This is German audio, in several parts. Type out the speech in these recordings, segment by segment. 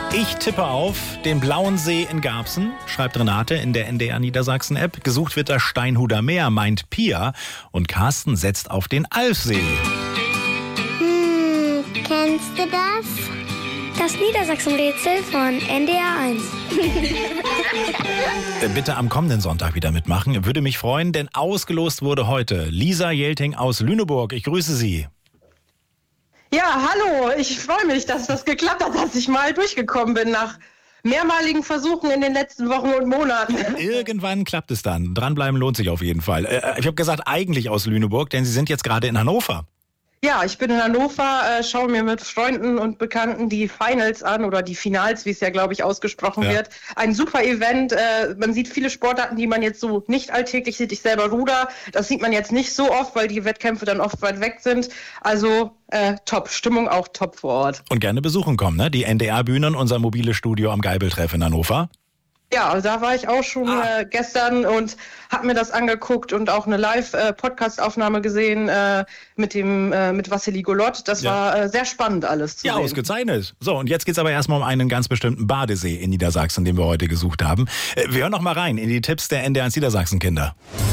Ich tippe auf den Blauen See in Garbsen, schreibt Renate in der NDR Niedersachsen-App. Gesucht wird das Steinhuder Meer, meint Pia. Und Carsten setzt auf den Alfsee. Kennst du das? Das Niedersachsen-Rätsel von NDR 1. Bitte am kommenden Sonntag wieder mitmachen. Würde mich freuen, denn ausgelost wurde heute Lisa Jelting aus Lüneburg. Ich grüße Sie. Ja, hallo. Ich freue mich, dass das geklappt hat, dass ich mal durchgekommen bin nach mehrmaligen Versuchen in den letzten Wochen und Monaten. Irgendwann klappt es dann. Dranbleiben lohnt sich auf jeden Fall. Ich habe gesagt, eigentlich aus Lüneburg, denn Sie sind jetzt gerade in Hannover. Ja, ich bin in Hannover, schaue mir mit Freunden und Bekannten die Finals an oder die Finals, wie es ja, glaube ich, ausgesprochen wird. Ein super Event. Man sieht viele Sportarten, die man jetzt so nicht alltäglich sieht. Ich selber ruder. Das sieht man jetzt nicht so oft, weil die Wettkämpfe dann oft weit weg sind. Also top. Stimmung auch top vor Ort. Und gerne besuchen kommen, ne? Die NDR-Bühne und unser mobiles Studio am Geibeltreff in Hannover. Ja, also da war ich auch schon gestern und habe mir das angeguckt und auch eine Live-Podcast-Aufnahme gesehen mit Wassily Golot. Das war sehr spannend alles zu sehen. Ja, ausgezeichnet. So, und jetzt geht's aber erstmal um einen ganz bestimmten Badesee in Niedersachsen, den wir heute gesucht haben. Wir hören noch mal rein in die Tipps der NDR Niedersachsen-Kinder.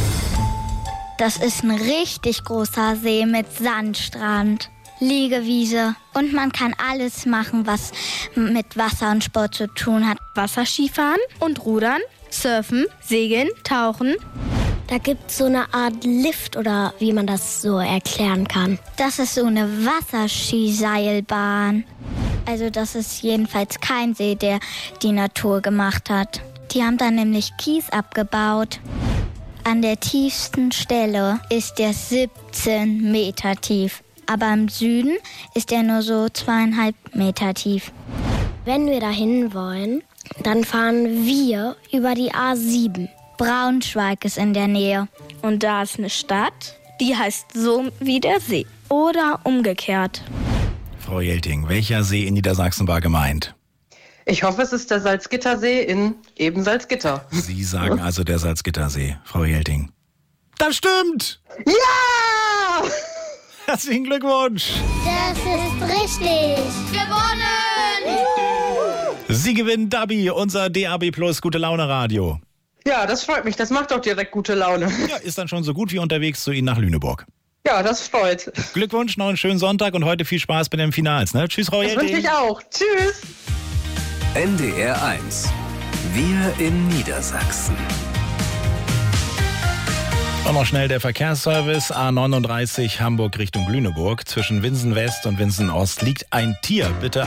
Das ist ein richtig großer See mit Sandstrand, Liegewiese und man kann alles machen, was mit Wasser und Sport zu tun hat. Wasserskifahren und Rudern, Surfen, Segeln, Tauchen. Da gibt es so eine Art Lift oder wie man das so erklären kann. Das ist so eine Wasserskiseilbahn. Also das ist jedenfalls kein See, der die Natur gemacht hat. Die haben da nämlich Kies abgebaut. An der tiefsten Stelle ist der 17 Meter tief. Aber im Süden ist er nur so 2,5 Meter tief. Wenn wir dahin wollen, dann fahren wir über die A7. Braunschweig ist in der Nähe. Und da ist eine Stadt, die heißt so wie der See. Oder umgekehrt. Frau Jelting, welcher See in Niedersachsen war gemeint? Ich hoffe, es ist der Salzgittersee in eben Salzgitter. Sie sagen also der Salzgittersee, Frau Jelting. Das stimmt! Ja! Herzlichen Glückwunsch! Das ist richtig! Gewonnen! Sie gewinnen Dabi, unser DAB Plus Gute Laune Radio. Ja, das freut mich. Das macht doch direkt gute Laune. Ja, ist dann schon so gut wie unterwegs zu Ihnen nach Lüneburg. Ja, das freut. Glückwunsch, noch einen schönen Sonntag und heute viel Spaß bei den Finals. Ne? Tschüss, Frau Jelting. Das wünsche ich auch. Tschüss. NDR 1. Wir in Niedersachsen. Und noch schnell der Verkehrsservice A39 Hamburg Richtung Lüneburg. Zwischen Winsen West und Winsen Ost liegt ein Tier. Bitte